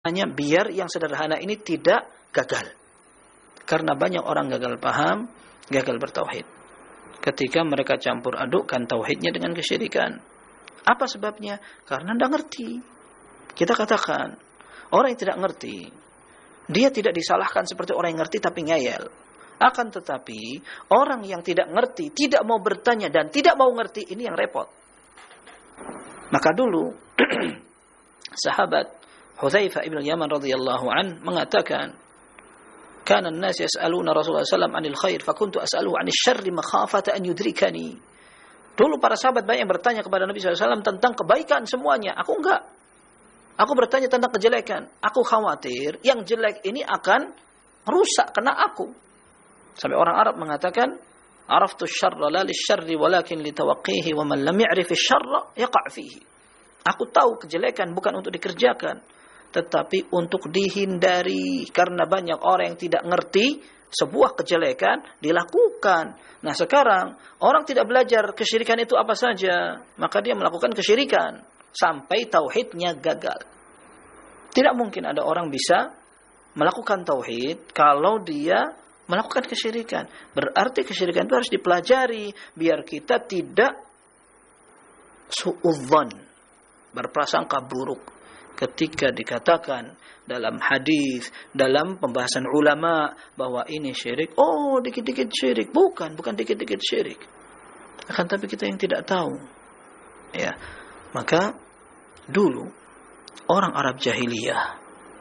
hanya biar yang sederhana ini tidak gagal. Karena banyak orang gagal paham, gagal bertauhid. Ketika mereka campur adukkan tauhidnya dengan kesyirikan. Apa sebabnya? Karena tidak ngerti. Kita katakan, orang yang tidak ngerti, dia tidak disalahkan seperti orang yang ngerti tapi ngeyel. Akan tetapi, orang yang tidak ngerti, tidak mau bertanya dan tidak mau ngerti, ini yang repot. Maka dulu, sahabat Hudzaifah ibn Yaman radhiyallahu an mengatakan, "Kana an-nas yas'aluna Rasulullah sallallahu alaihi wasallam 'anil khair, fa kuntu as'aluhu 'anil syarri makhafata an yudrikani." Dulu para sahabat banyak yang bertanya kepada Nabi sallallahu alaihi wasallam tentang kebaikan semuanya. Aku enggak. Aku bertanya tentang kejelekan. Aku khawatir yang jelek ini akan rusak kena aku. Sampai orang Arab mengatakan, "Araftu syarra la lisyarri walakin litawaqqihi wa man lam ya'rif asy-syarra yaqa' fihi." Aku tahu kejelekan bukan untuk dikerjakan, tetapi untuk dihindari, karena banyak orang yang tidak ngerti sebuah kejelekan dilakukan. Nah, sekarang orang tidak belajar kesyirikan itu apa saja, maka dia melakukan kesyirikan sampai tauhidnya gagal. Tidak mungkin ada orang bisa melakukan tauhid kalau dia melakukan kesyirikan. Berarti kesyirikan itu harus dipelajari biar kita tidak suudzon, berprasangka buruk ketika dikatakan dalam hadis, dalam pembahasan ulama bahwa ini syirik. Oh, dikit-dikit syirik. Bukan dikit-dikit syirik. Akan tapi kita yang tidak tahu. Ya. Maka dulu orang Arab jahiliyah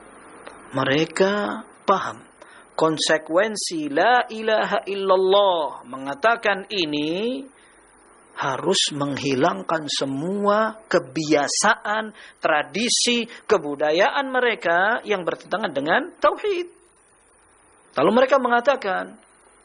mereka paham konsekuensi la ilaha illallah, mengatakan ini harus menghilangkan semua kebiasaan, tradisi, kebudayaan mereka yang bertentangan dengan tauhid. Lalu mereka mengatakan,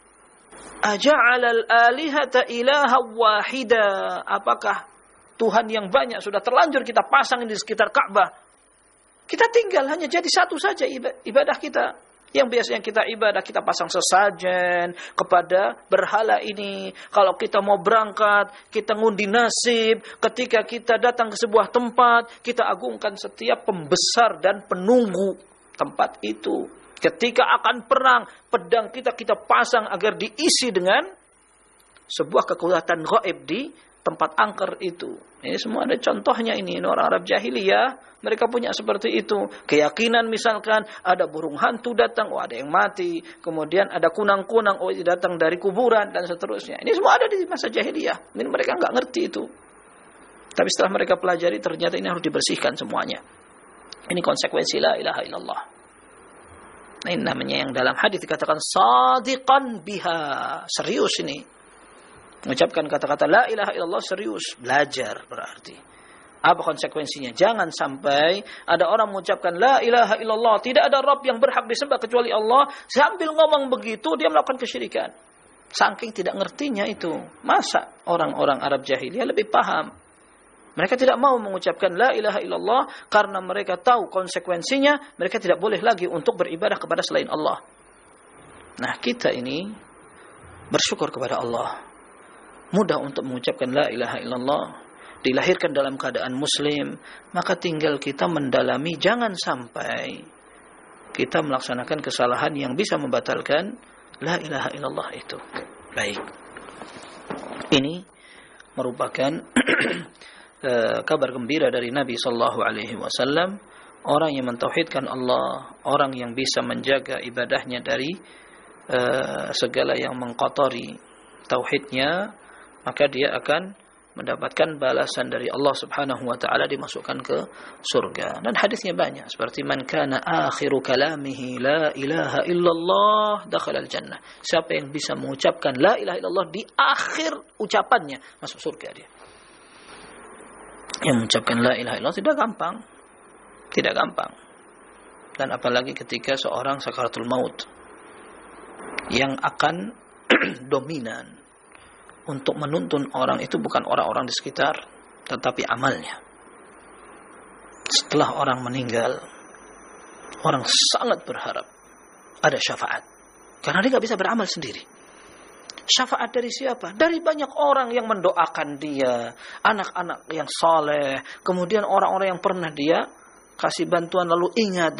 aja'alal alihata ilaha wahida, apakah Tuhan yang banyak sudah terlanjur kita pasang di sekitar Ka'bah, kita tinggal hanya jadi satu saja ibadah kita. Yang biasanya kita ibadah, kita pasang sesajen kepada berhala ini. Kalau kita mau berangkat, kita ngundi nasib. Ketika kita datang ke sebuah tempat, kita agungkan setiap pembesar dan penunggu tempat itu. Ketika akan perang, pedang kita pasang agar diisi dengan sebuah kekuatan gaib di tempat angker itu. Ini semua ada contohnya ini. Orang Arab jahiliyah, mereka punya seperti itu. Keyakinan misalkan, ada burung hantu datang, ada yang mati. Kemudian ada kunang-kunang, datang dari kuburan, dan seterusnya. Ini semua ada di masa jahiliyah. Ini mereka nggak ngerti itu. Tapi setelah mereka pelajari, ternyata ini harus dibersihkan semuanya. Ini konsekuensi la ilaha illallah. Nah, ini namanya yang dalam hadis dikatakan sadiqan biha. Serius ini. Mengucapkan kata-kata la ilaha illallah serius, belajar berarti. Apa konsekuensinya? Jangan sampai ada orang mengucapkan la ilaha illallah, tidak ada Rabb yang berhak disembah kecuali Allah, sambil ngomong begitu dia melakukan kesyirikan. Saking tidak ngertinya itu. Masa orang-orang Arab jahiliyah lebih paham? Mereka tidak mau mengucapkan la ilaha illallah karena mereka tahu konsekuensinya, mereka tidak boleh lagi untuk beribadah kepada selain Allah. Nah, kita ini bersyukur kepada Allah. Mudah untuk mengucapkan la ilaha illallah, dilahirkan dalam keadaan muslim, maka tinggal kita mendalami, jangan sampai kita melaksanakan kesalahan yang bisa membatalkan la ilaha illallah itu. Baik. Ini merupakan kabar gembira dari Nabi sallallahu alaihi wasallam, orang yang mentauhidkan Allah, orang yang bisa menjaga ibadahnya dari segala yang mengkotori tauhidnya, maka dia akan mendapatkan balasan dari Allah Subhanahu wa taala, dimasukkan ke surga. Dan hadisnya banyak seperti man kana akhiru kalamihi la ilaha illallah dakhala al-jannah. Siapa yang bisa mengucapkan la ilaha illallah di akhir ucapannya, masuk surga dia. Yang mengucapkan la ilaha illallah tidak gampang. Tidak gampang. Dan apalagi ketika seorang sakaratul maut yang akan dominan untuk menuntun orang itu bukan orang-orang di sekitar, tetapi amalnya. Setelah orang meninggal, orang sangat berharap ada syafaat. Karena dia nggak bisa beramal sendiri. Syafaat dari siapa? Dari banyak orang yang mendoakan dia, anak-anak yang saleh, kemudian orang-orang yang pernah dia kasih bantuan lalu ingat